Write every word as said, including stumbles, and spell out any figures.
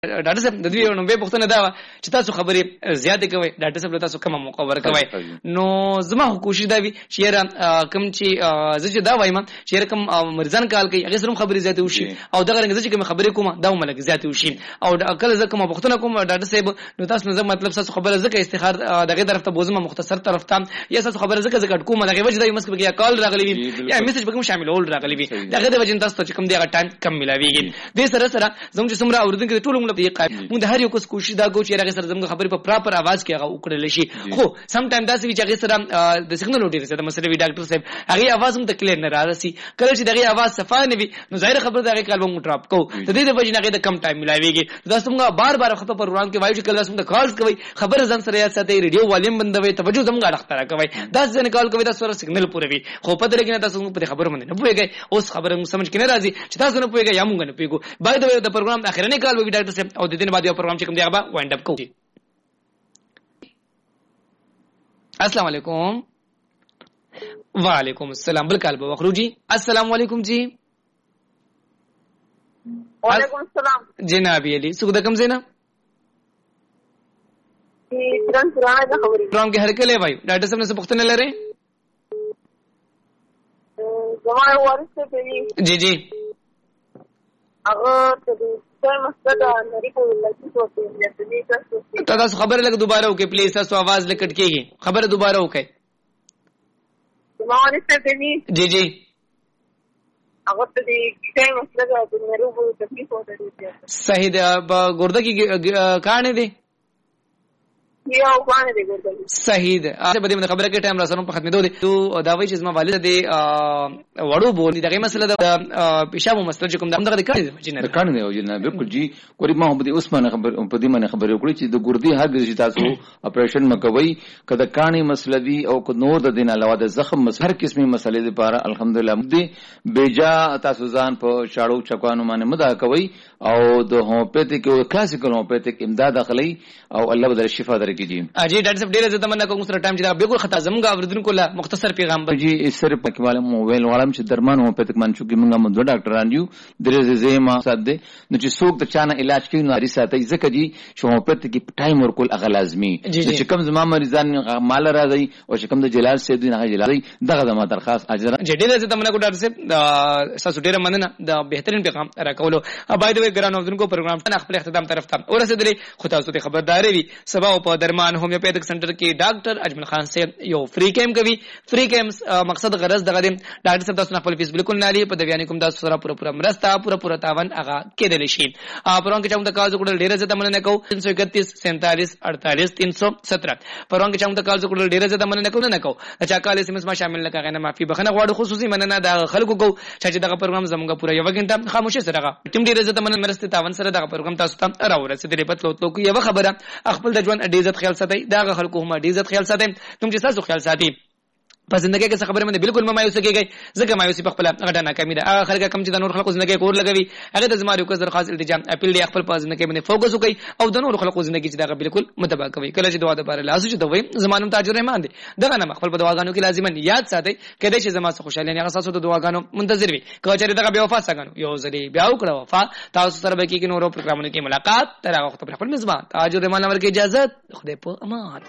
ډاکټر صاحب د دې نو به پوښتنه دا چې تاسو خبرې زیاتې کوي ډاکټر صاحب تاسو کومه موقع ورکوي نو زما کوشش دا وي چې کوم چې زه چې دا وایم چې کوم مرزان کال کوي هغه سره خبرې زیاتې وشي او دغه رنګ چې کوم خبرې کوم دا ملګ زیاتې وشي او کله زه کوم پوښتنه کوم ډاکټر صاحب نو تاسو نه مطلب تاسو خبره زکه استخار دغه طرف ته بوزم مختصر طرف ته یا تاسو خبره زکه زکه کوم دغه وجه دا مسک بیا کال راغلی وي یا میسج به کوم شامل ول راغلی وي دغه د وجه تاسو چې کوم دغه ټایم کم ملاويږي د سره سره زموږ چې څومره اوردونکو ټول موږ په یقین موږ هر یو کوس کوشش دا کوو چې هغه سره زموږ خبرې په پراپر आवाज کې هغه وکړل شي خو سم ټایم دا چې هغه سره د سیګنال وډیر سره مسله وی ډاکټر صاحب هغه आवाज هم تکلیف نه راځي کله چې دغه आवाज صفا نه وي نو ظاهر خبر دغه کال به ټراپ کو د دې د وجه نه هغه د کم ټایم ملاويږي دا څنګه بار بار خطه پروګرام کې وایي چې کله څنګه کالز کوي خبر ځان سره یاد ساتي ریډیو والیم بندوي توجه زموږ اړه کوي دا ځنه کال کوي دا سره سیګنال پوره وي خو پته لګنه تاسو په خبرو باندې نه پوهیږئ اوس خبره موږ سمجھ کې نه راځي چې تاسو نه پوهیږئ یا موږ نه پوهیږو باید د پروګرام اخرنی کال وي ډاکټر صاحب او د دې بعد یو پروګرام چې کوم دی هغه وایند اپ کوي السلام علیکم وعلیکم السلام بالکل به وخروجی السلام علیکم جی وعلیکم السلام جناب علی سګ د کوم زینا ترن پرانا د خبرې پروګرام کې هر کله وای ډاکټر صاحب نه پوښتنه لري زموږ ورسته کوي جی جی هغه ته د مسله نری په لږه سوچي چې تاسو خبر لګ دوباره وکي پلیز تاسو आवाज لکټ کیږي خبر دوباره وکي زموږ ورسته کوي جی جی هغه ته د کیسه مسله د نری په تکلیف وته صحیح ده ګورده کی کانه دي یا وانه دي ګورده صحیح ده اته بده من خبره کې ټایم را سره په ختمېدو دي تو دا وایي چې زما والد دې وړو بولې دغه مسله د پیشاب مسله چې کوم دغه د کړي چې نه کړي نه وي نه بالکل جی کوری ما په دې عثمان خبر په دې باندې خبرې وکړي چې د ګردي هغه چې تاسو اپریشن مکوي کله کانی مسله دي او کو نور د دین علاوه د زخم مسله هر قسمه مسلې لپاره الحمدلله دې بیجا تاسو ځان په شاړو چکوانو باندې مدا کوي او د هوموپیتیک او کلاسیکل هوموپیتیک امداد اخلي او الله بدر شفا درکړي جی اجي ډاکټر صاحب ډیره زته مننه کوم سره ټایم چې دا بالکل خطا زموږ اوردونکو له مختصر پیغام جی صرف پکې والے موبایل والم چې درمان هوموپیتیک منشو کې موږ مو ډاکټران یو درې زېما ساده نو چې څوک د چانه علاج کوي نو لري ساتي ځکه جی چې هوموپیتیک ټایم ورکول اغه لازمي چې کوم زما مریضان مال راځي او چې کوم د جلال سید نه جلال دغه زما درخواست اجر جی ډیره زته مننه کو ډاکټر صاحب تاسو ډیره مننه د بهترین پیغام راکولو باید وي ګران اوردونکو پروګرام ته خپل اختتام طرف ته ورسېدلې خو تاسو ته خبرداري وي سبا په درمان هومیوپیتیک سنټر کې ډاکټر اجمل خان صاحب یو فری کیمپ کوي فری کیمپ مقصد غرض دغه ډاکټر صاحب تاسو خپل فیس بالکل نه لري په د بیان کوم تاسو سره پوره پوره مرسته پوره پوره تاوان هغه کېدل شي پرون کې چې موږ کال وکړل ډیره زته مننه کوو تین سو اکتیس سینتالیس اڑتالیس تین سو سترہ پرون کې چې موږ کال وکړل ډیره زته مننه کوو نه کوو چې کال اس ام اس ما شامل نه کاغه نه معافي بخنه غواړو خصوصي مننه د خلکو کو چې دغه پروګرام زموږ پوره یو غنټه خاموشه سره ټیم ډیره زته مننه مرسته تاوان سره دغه پروګرام تاسو ته راورسېدلې پته لوتلو کې یو خبره خپل د ژوند ډیر عزت خیال ساتي دغه خلکو هم ډیر عزت خیال ساتي تم چې تاسو خیال ساتي په ژوندۍ کې څه خبره مې بالکل مایوس کېږي ځکه مایوسي په خپل غټه ناکامي ده هغه خلک کم چې د نور خلکو ژوندۍ کور لګوي هغه د زما یو کس درخواست التجام اپیل دی خپل په ژوندۍ باندې فوکس وکړي او د نور خلکو ژوندۍ چې دغه بالکل متبا کوي کله چې دعا د بار لازم چې دوی زمانم تاجر رحمان دي دغه نه خپل په دعاګانو کې لازم یاد ساتي کله چې زما څخه خوشاله نه اساسو د دعاګانو منتظر وي کله چې دغه بیا وفا څنګه یو ځلې بیا وکړه وفا تاسو سره به کې نورو پروګرامونو کې ملاقات تر هغه وخت په خپل میزبان تاجر رحمان ورکه اجازه خدای په امان.